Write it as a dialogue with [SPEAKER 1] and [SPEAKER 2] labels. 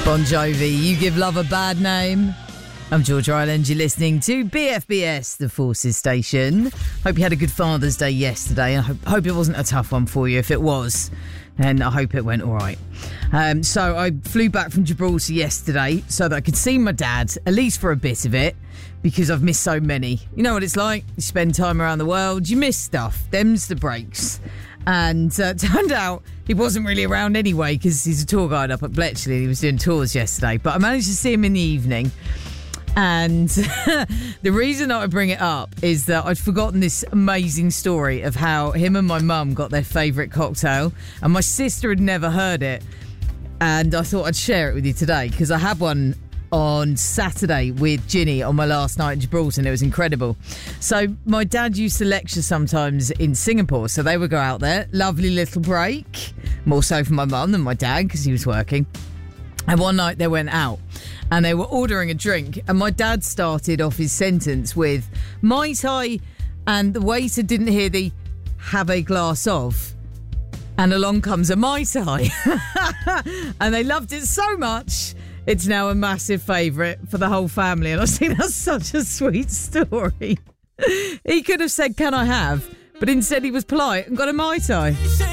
[SPEAKER 1] Bon Jovi, You Give Love a Bad Name. I'm George Ireland. You're listening to BFBS, the Forces Station. Hope you had a good Father's Day yesterday. I hope it wasn't a tough one for you. If it was, then I hope it went all right. So I flew back from Gibraltar yesterday so that I could see my dad, at least for a bit of it, because I've missed so many. You know what it's like? You spend time around the world, you miss stuff. Them's the breaks. And turned out he wasn't really around anyway because he's a tour guide up at Bletchley. He was doing tours yesterday. But I managed to see him in the evening. And the reason that I bring it up is that I'd forgotten this amazing story of how him and my mum got their favourite cocktail. And my sister had never heard it. And I thought I'd share it with you today because I had one on Saturday with Ginny on my last night in Gibraltar, and it was incredible. So my dad used to lecture sometimes in Singapore, so they would go out there, lovely little break, more so for my mum than my dad because he was working. And one night they went out and they were ordering a drink, and my dad started off his sentence with Mai Tai, and the waiter didn't hear the have a glass of, and along comes a Mai Tai. And they loved it so much it's now a massive favourite for the whole family. And I think that's such a sweet story. He could have said, can I have? But instead he was polite and got a Mai Tai.